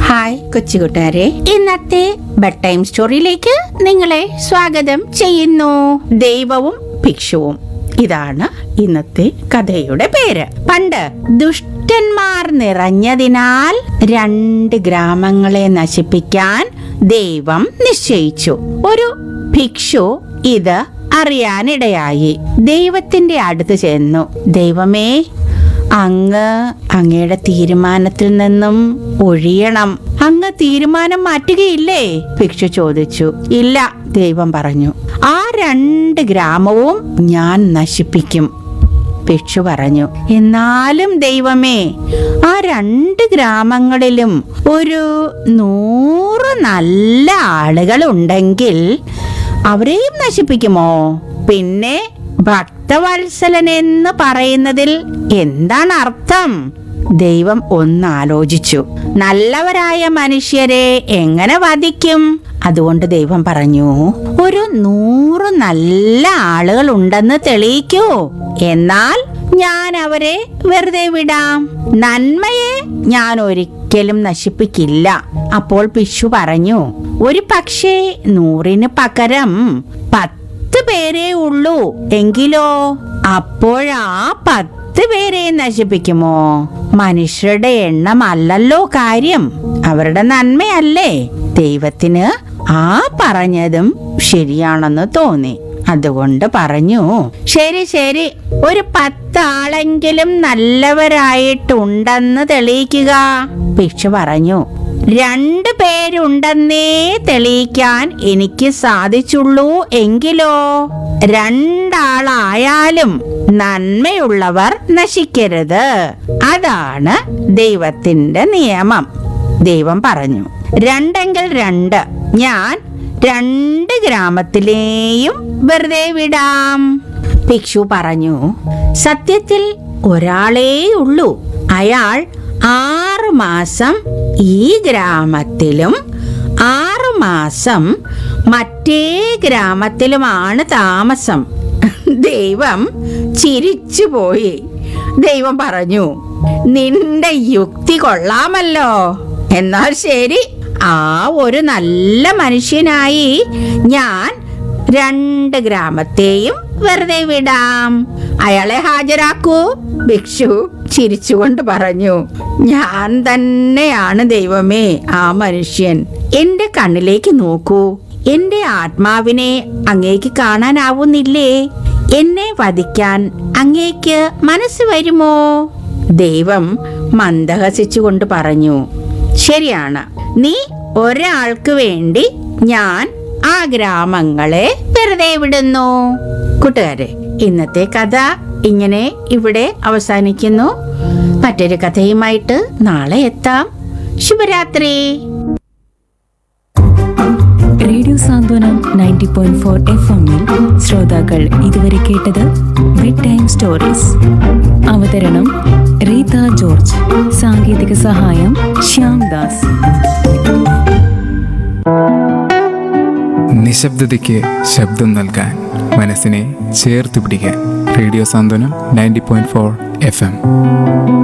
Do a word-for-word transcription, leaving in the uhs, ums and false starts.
Hi കൊച്ചുകൂട്ടുകാരെ, ഇന്നത്തെ bed time സ്റ്റോറിയിലേക്ക് നിങ്ങളെ സ്വാഗതം ചെയ്യുന്നു. ദൈവവും ഭിക്ഷുവും, ഇതാണ് ഇന്നത്തെ കഥയുടെ പേര്. പണ്ട് ദുഷ്ടന്മാർ നിറഞ്ഞതിനാൽ രണ്ട് ഗ്രാമങ്ങളെ നശിപ്പിക്കാൻ ദൈവം നിശ്ചയിച്ചു. ഒരു ഭിക്ഷു ഇത് അറിയാനിടയായി. ദൈവത്തിന്റെ അടുത്ത് ചെന്നു, ദൈവമേ, അങ്ങ് അങ്ങയുടെ തീരുമാനത്തിൽ നിന്നും ഒഴിയണം. അങ്ങ് തീരുമാനം മാറ്റുകയില്ലേ? ഭിക്ഷു ചോദിച്ചു. ഇല്ല, ദൈവം പറഞ്ഞു. ആ രണ്ട് ഗ്രാമവും ഞാൻ നശിപ്പിക്കും. ഭിക്ഷു പറഞ്ഞു. എന്നാലും ദൈവമേ, ആ രണ്ട് ഗ്രാമങ്ങളിലും ഒരു നൂറ് നല്ല ആളുകൾ ഉണ്ടെങ്കിൽ അവരെയും നശിപ്പിക്കുമോ? പിന്നെ ഭക്തവത്സലൻ എന്ന് പറയുന്നതിൽ എന്താണ് അർത്ഥം? ദൈവം ഒന്നാലോചിച്ചു. നല്ലവരായ മനുഷ്യരെ എങ്ങനെ വധിക്കും? അതുകൊണ്ട് ദൈവം പറഞ്ഞു, ഒരു നൂറ് നല്ല ആളുകൾ ഉണ്ടെന്ന് തെളിയിക്കൂ, എന്നാൽ ഞാൻ അവരെ വെറുതെ വിടാം. നന്മയെ ഞാൻ ഒരിക്കലും നശിപ്പിക്കില്ല. അപ്പോൾ ഭിക്ഷു പറഞ്ഞു, ഒരു പക്ഷേ നൂറിന് പകരം പത്ത് പേരേ ഉള്ളൂ എങ്കിലോ? അപ്പോഴാ പത്ത് പേരെ നശിപ്പിക്കുമോ? മനുഷ്യരുടെ എണ്ണമല്ലല്ലോ കാര്യം, അവരുടെ നന്മയല്ലേ. ദൈവത്തിന് ആ പറഞ്ഞതും ശരിയാണെന്ന് തോന്നി. അതുകൊണ്ട് പറഞ്ഞു, ശരി ശരി, ഒരു പത്താളെങ്കിലും നല്ലവരായിട്ടുണ്ടെന്ന് തെളിയിക്കുക. ഭിക്ഷു പറഞ്ഞു, രണ്ടു പേരുണ്ടെന്നേ തെളിയിക്കാൻ എനിക്ക് സാധിച്ചുള്ളൂ എങ്കിലോ? രണ്ടാളായാലും നന്മയുള്ളവർ നശിക്കരുത്. അതാണ് ദൈവത്തിന്റെ നിയമം. ദൈവം പറഞ്ഞു, രണ്ടെങ്കിൽ രണ്ട്, ഞാൻ രണ്ട് ഗ്രാമത്തിലെയും വെറുതെ വിടാം. ഭിക്ഷു പറഞ്ഞു, സത്യത്തിൽ ഒരാളേ ഉള്ളൂ. അയാൾ ആറു മാസം ഈ ഗ്രാമത്തിലും ആറു മാസം മറ്റേ ഗ്രാമത്തിലുമാണ് താമസം. ദൈവം ചിരിച്ചുപോയി. ദൈവം പറഞ്ഞു, നിന്റെ യുക്തി കൊള്ളാമല്ലോ. എന്നാൽ ശരി, ആ ഒരു നല്ല മനുഷ്യനായി ഞാൻ രണ്ട് ഗ്രാമത്തെയും വെറുതെ വിടാം. അയാളെ ഹാജരാക്കൂ. ഭിക്ഷു ചിരിച്ചുകൊണ്ട് പറഞ്ഞു, ഞാൻ തന്നെയാണ് ദൈവമേ ആ മനുഷ്യൻ. എന്റെ കണ്ണിലേക്ക് നോക്കൂ. എന്റെ ആത്മാവിനെ അങ്ങേക്ക് കാണാനാവുന്നില്ലേ? എന്നെ വധിക്കാൻ അങ്ങേക്ക് മനസ്സ് വരുമോ? ദൈവം മന്ദഹസിച്ചുകൊണ്ട് പറഞ്ഞു, ശരിയാണ്, നീ ഒരാൾക്ക് വേണ്ടി ഞാൻ ആ ഗ്രാമങ്ങളെ വെറുതെ വിടുന്നു. കൂട്ടുകാരെ, ഇന്നത്തെ കഥ ഇങ്ങനെ ഇവിടെ അവസാനിക്കുന്നു. മറ്റൊരു കഥയുമായിട്ട് നാളെ എത്താം. ശുഭരാത്രി. റേഡിയോ സാന്ത്വനം നയൻറ്റി പോയിന്റ് ഫോർ എഫ് എമ്മിൽ ശ്രോതാക്കൾ ഇതുവരെ കേട്ടത് ബെഡ് ടൈം സ്റ്റോറീസ്. അവതരണം റീത ജോർജ്. സാങ്കേതിക സഹായം ശ്യാം ദാസ്. നിശബ്ദതയ്ക്ക് ശബ്ദം നൽകാൻ, മനസ്സിനെ ചേർത്ത് പിടിക്കാൻ. റേഡിയോ സാന്ത്വനം ninety point four F M.